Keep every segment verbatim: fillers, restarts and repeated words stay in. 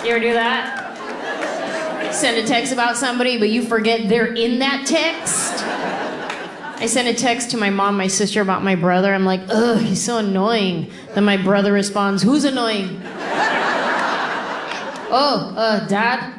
You ever do that? Send a text about somebody, but you forget they're in that text? I sent a text to my mom, my sister about my brother. I'm like, ugh, he's so annoying. Then my brother responds, who's annoying? Oh, uh, Dad?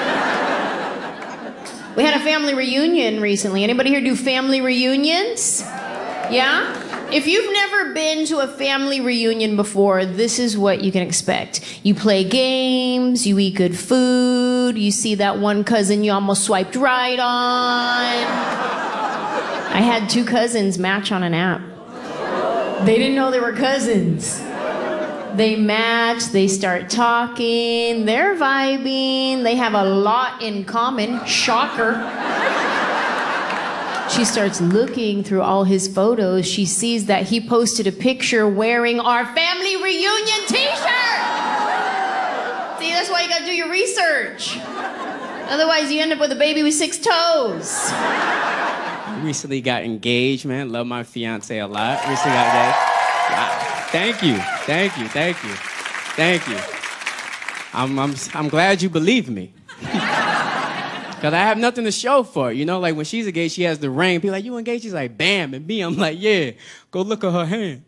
We had a family reunion recently. Anybody here do family reunions? Yeah? If you've never been to a family reunion before, this is what you can expect. You play games, you eat good food, you see that one cousin you almost swiped right on. I had two cousins match on an app. They didn't know they were cousins. They match, they start talking, they're vibing, they have a lot in common. Shocker. She starts looking through all his photos. She sees that he posted a picture wearing our family reunion t-shirt. See, that's why you gotta do your research. Otherwise, you end up with a baby with six toes. Recently got engaged, man. Love my fiance a lot. Recently got engaged. Wow. Thank you, thank you, thank you, thank you. I'm, I'm, I'm glad you believe me. Because I have nothing to show for it, you know? Like, when she's engaged, she has the ring. People like, you engaged? She's like, bam. And me, I'm like, yeah, go look at her hand.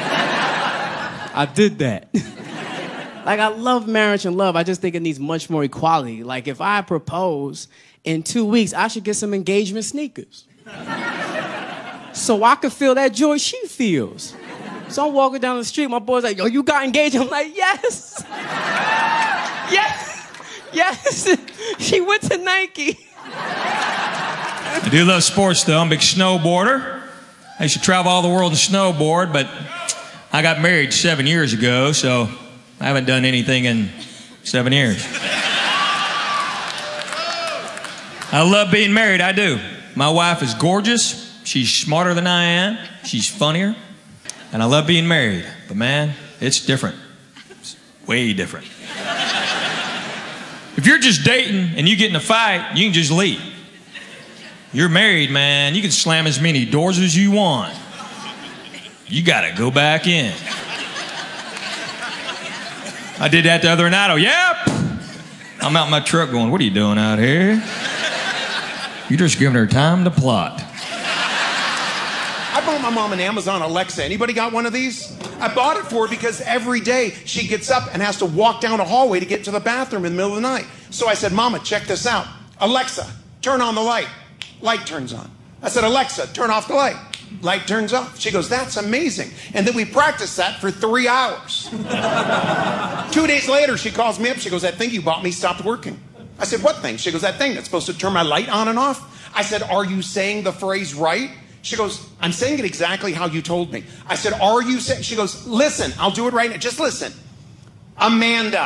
I did that. Like, I love marriage and love. I just think it needs much more equality. Like, if I propose in two weeks, I should get some engagement sneakers. So I could feel that joy she feels. So I'm walking down the street, my boy's like, yo, you got engaged? I'm like, yes. Yes. Yes. She went to Nike. I do love sports, though. I'm a big snowboarder. I used to travel all the world and snowboard, but I got married seven years ago, so I haven't done anything in seven years. I love being married, I do. My wife is gorgeous. She's smarter than I am. She's funnier. And I love being married. But man, it's different. It's way different. If you're just dating and you get in a fight, you can just leave. You're married, man. You can slam as many doors as you want. You gotta go back in. I did that the other night. Oh, yep. I'm out in my truck going, what are you doing out here? You're just giving her time to plot. I bought my mom an Amazon Alexa. Anybody got one of these? I bought it for her because every day she gets up and has to walk down a hallway to get to the bathroom in the middle of the night. So I said, Mama, check this out. Alexa, turn on the light. Light turns on. I said, Alexa, turn off the light. Light turns off. She goes, that's amazing. And then we practiced that for three hours. Two days later, she calls me up. She goes, that thing you bought me stopped working. I said, what thing? She goes, that thing that's supposed to turn my light on and off. I said, are you saying the phrase right? She goes, I'm saying it exactly how you told me. I said, are you saying? She goes, listen, I'll do it right now. Just listen. Amanda.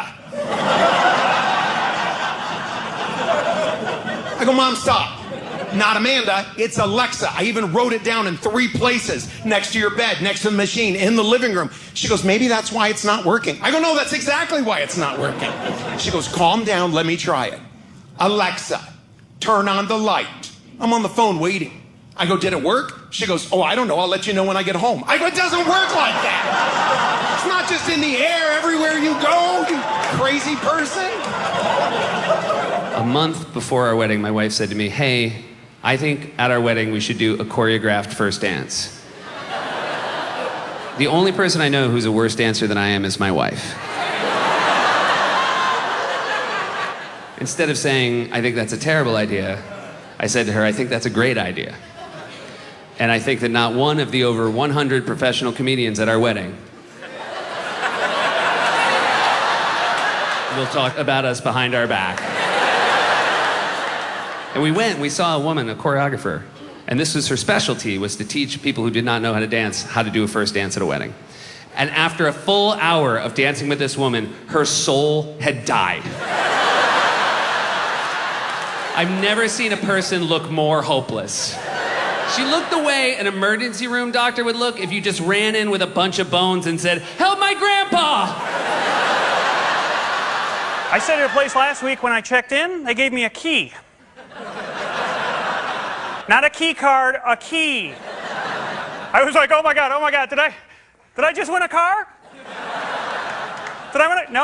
I go, Mom, stop. Not Amanda, it's Alexa. I even wrote it down in three places. Next to your bed, next to the machine, in the living room. She goes, maybe that's why it's not working. I go, no, that's exactly why it's not working. She goes, calm down, let me try it. Alexa, turn on the light. I'm on the phone waiting. I go, did it work? She goes, oh, I don't know. I'll let you know when I get home. I go, it doesn't work like that. It's not just in the air everywhere you go, you crazy person. A month before our wedding, my wife said to me, hey, I think at our wedding we should do a choreographed first dance. The only person I know who's a worse dancer than I am is my wife. Instead of saying, I think that's a terrible idea, I said to her, I think that's a great idea. And I think that not one of the over one hundred professional comedians at our wedding will talk about us behind our back. And we went, we saw a woman, a choreographer, and this was her specialty, was to teach people who did not know how to dance how to do a first dance at a wedding. And after a full hour of dancing with this woman, her soul had died. I've never seen a person look more hopeless. She looked the way an emergency room doctor would look if you just ran in with a bunch of bones and said, help my grandpa! I stayed at a place last week. When I checked in, they gave me a key. Not a key card, a key. I was like, oh my God, oh my God, did I, did I just win a car? Did I win a, no.